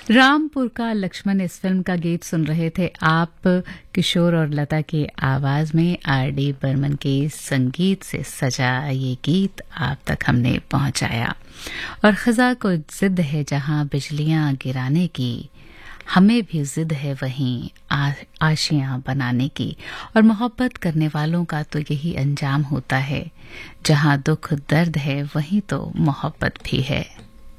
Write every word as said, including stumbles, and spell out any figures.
रामपुर का लक्ष्मण इस फिल्म का गीत सुन रहे थे आप। किशोर और लता की आवाज में आर डी बर्मन के संगीत से सजा ये गीत आप तक हमने पहुंचाया। और खजा को जिद है जहां बिजलियां गिराने की, हमें भी जिद है वहीं आ, आशियां बनाने की। और मोहब्बत करने वालों का तो यही अंजाम होता है, जहां दुख दर्द है वहीं तो मोहब्बत भी है।